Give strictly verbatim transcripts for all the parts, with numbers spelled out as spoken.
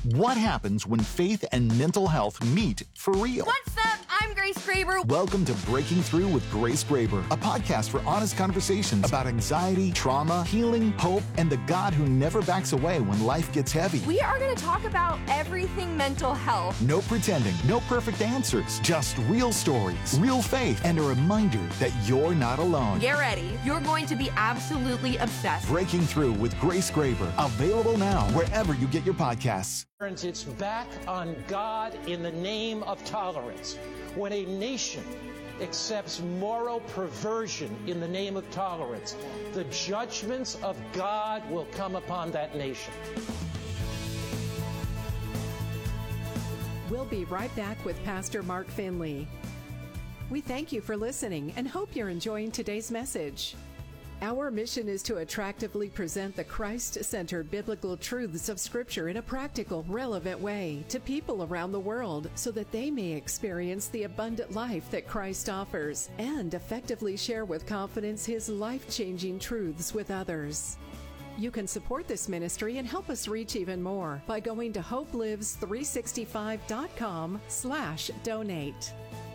What happens when faith and mental health meet for real? What's up? I'm Grace Graber. Welcome to Breaking Through with Grace Graber, a podcast for honest conversations about anxiety, trauma, healing, hope, and the God who never backs away when life gets heavy. We are going to talk about everything mental health. No pretending, no perfect answers, just real stories, real faith, and a reminder that you're not alone. Get ready. You're going to be absolutely obsessed. Breaking Through with Grace Graber, available now wherever you get your podcasts. It's back on God in the name of tolerance. When a nation accepts moral perversion in the name of tolerance, the judgments of God will come upon that nation. We'll be right back with Pastor Mark Finley. We thank you for listening and hope you're enjoying today's message. Our mission is to attractively present the Christ-centered biblical truths of Scripture in a practical, relevant way to people around the world so that they may experience the abundant life that Christ offers and effectively share with confidence His life-changing truths with others. You can support this ministry and help us reach even more by going to hope lives three sixty-five dot com slash donate.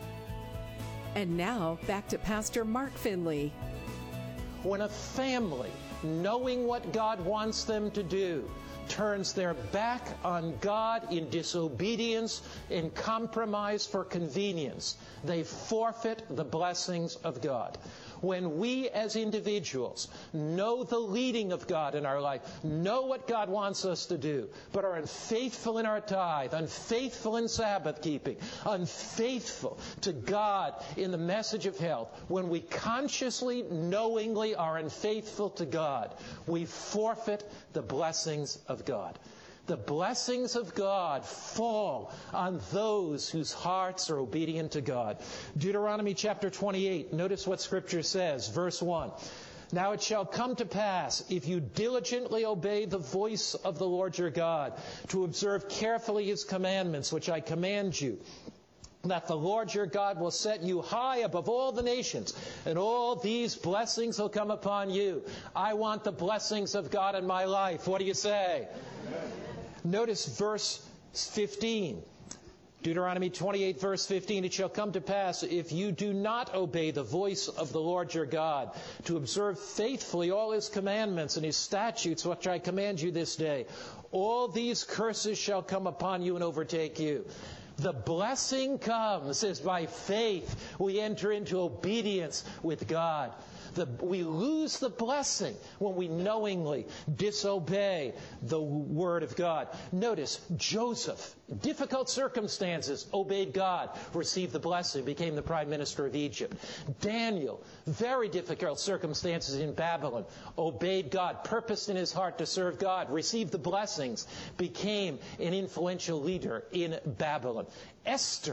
And now, back to Pastor Mark Finley. When a family, knowing what God wants them to do, turns their back on God in disobedience, in compromise for convenience, they forfeit the blessings of God. When we as individuals know the leading of God in our life, know what God wants us to do, but are unfaithful in our tithe, unfaithful in Sabbath keeping, unfaithful to God in the message of health, when we consciously, knowingly are unfaithful to God, we forfeit the blessings of God. The blessings of God fall on those whose hearts are obedient to God. Deuteronomy chapter twenty-eight, notice what Scripture says, verse one. Now it shall come to pass, if you diligently obey the voice of the Lord your God, to observe carefully His commandments, which I command you, that the Lord your God will set you high above all the nations, and all these blessings will come upon you. I want the blessings of God in my life. What do you say? Amen. Notice verse fifteen. Deuteronomy twenty-eight, verse fifteen. It shall come to pass, if you do not obey the voice of the Lord your God, to observe faithfully all His commandments and His statutes, which I command you this day, all these curses shall come upon you and overtake you. The blessing comes as by faith we enter into obedience with God. The, we lose the blessing when we knowingly disobey the Word of God. Notice, Joseph, difficult circumstances, obeyed God, received the blessing, became the prime minister of Egypt. Daniel, very difficult circumstances in Babylon, obeyed God, purposed in his heart to serve God, received the blessings, became an influential leader in Babylon. Esther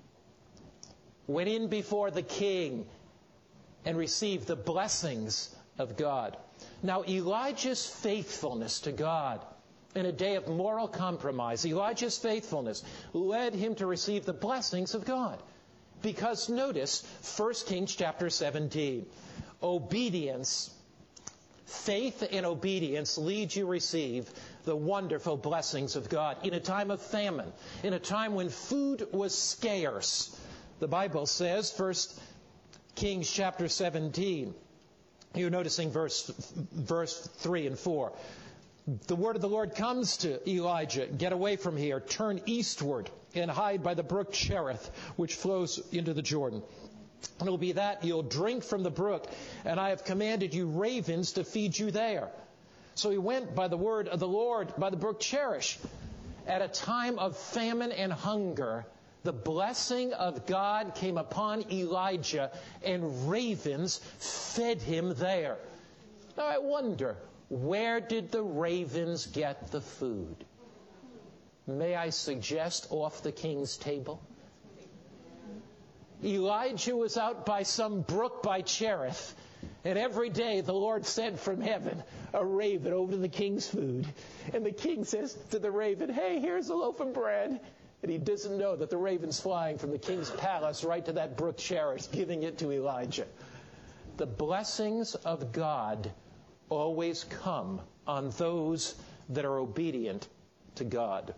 went in before the king and received the blessings of God. Now, Elijah's faithfulness to God in a day of moral compromise, Elijah's faithfulness led him to receive the blessings of God. Because notice, First Kings chapter seventeen, obedience, faith and obedience lead you to receive the wonderful blessings of God in a time of famine, in a time when food was scarce. The Bible says, First Kings chapter seventeen, you're noticing verse verse three and four. The word of the Lord comes to Elijah, get away from here, turn eastward and hide by the brook Cherith, which flows into the Jordan. And it will be that you'll drink from the brook, and I have commanded you ravens to feed you there. So he went by the word of the Lord by the brook Cherith. At a time of famine and hunger, the blessing of God came upon Elijah, and ravens fed him there. Now I wonder, where did the ravens get the food? May I suggest off the king's table? Elijah was out by some brook by Cherith, and every day the Lord sent from heaven a raven over to the king's food. And the king says to the raven, hey, here's a loaf of bread. And he doesn't know that the raven's flying from the king's palace right to that brook Cherith, giving it to Elijah. The blessings of God always come on those that are obedient to God.